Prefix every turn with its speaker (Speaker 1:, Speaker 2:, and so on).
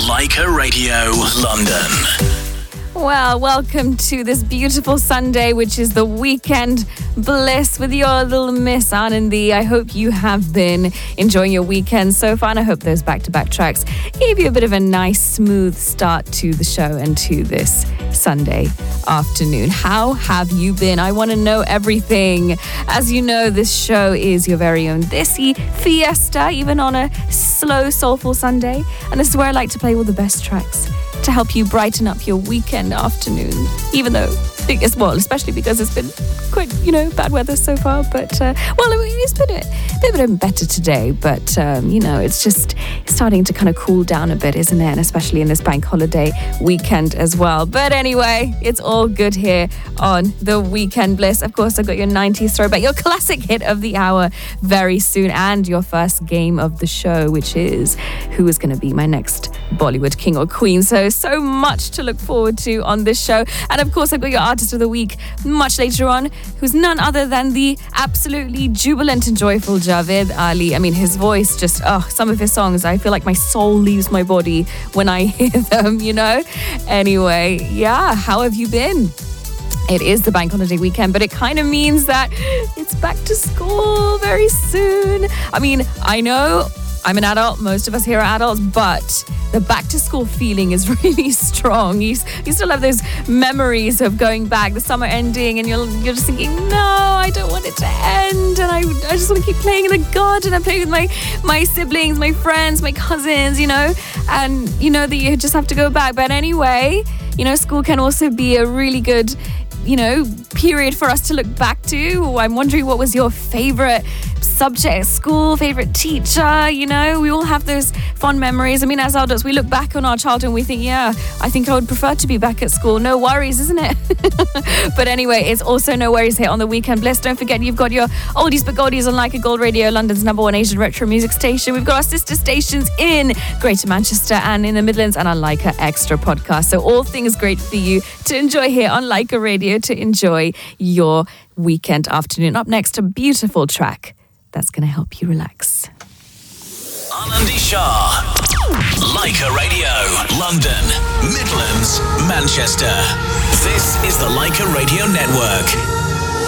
Speaker 1: Leica Radio London.
Speaker 2: Well, welcome to this beautiful Sunday, which is the weekend bliss with your little Miss Anandi. I hope you have been enjoying your weekend so far, and I hope those back-to-back tracks gave you a bit of a nice, smooth start to the show and to this Sunday afternoon. How have you been? I want to know everything. As you know, this show is your very own Desi Fiesta, even on a slow, soulful Sunday. And this is where I like to play all the best tracks to help you brighten up your weekend afternoon, even though, especially because it's been quite, bad weather so far. But, it's been a bit better today. But, it's just starting to kind of cool down a bit, isn't it? And especially in this bank holiday weekend as well. But anyway, it's all good here on the Weekend Bliss. Of course, I've got your 90s throwback, your classic hit of the hour very soon, and your first game of the show, which is who is going to be my next Bollywood king or queen. So much to look forward to on this show. And of course, I've got your artist of the week much later on, who's none other than the absolutely jubilant and joyful Javed Ali. I mean, his voice just, some of his songs, I feel like my soul leaves my body when I hear them, Anyway, how have you been? It is the bank holiday weekend, but it kind of means that it's back to school very soon. I mean, I know I'm an adult, most of us here are adults, but the back to school feeling is really strong. You still have those memories of going back, the summer ending, and you're just thinking, no, I don't want it to end, and I just want to keep playing in the garden and playing with my siblings, my friends, my cousins, and that you just have to go back. But anyway, school can also be a really good period for us to look back to. I'm wondering, what was your favorite subject at school, favorite teacher? We all have those fond memories. I mean, as adults, we look back on our childhood and we think, I think I would prefer to be back at school. No worries, isn't it? But anyway, it's also no worries here on the Weekend Bliss. Don't forget, you've got your oldies but goldies on Leica Gold Radio, London's #1 Asian retro music station. We've got our sister stations in Greater Manchester and in the Midlands, and our Leica Extra podcast. So all things great for you to enjoy here on Leica Radio, to enjoy your weekend afternoon. Up next, a beautiful track that's going to help you relax.
Speaker 1: Anandi Shah, Leica Radio, London, Midlands, Manchester. This is the Leica Radio Network.